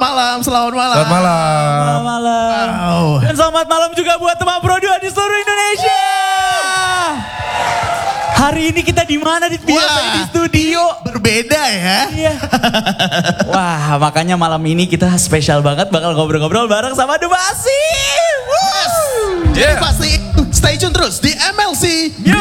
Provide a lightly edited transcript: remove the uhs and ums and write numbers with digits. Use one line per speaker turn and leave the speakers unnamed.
malam, selamat malam.
Selamat malam.
Selamat malam.
Wow.
Dan selamat malam juga buat teman Pro2 di seluruh Indonesia. Hari ini kita di mana? Biasanya di studio.
Berbeda ya.
Iya. Wah, makanya malam ini kita spesial banget bakal ngobrol-ngobrol bareng sama Dubasi.
Jadi pasti stay tune terus di MLC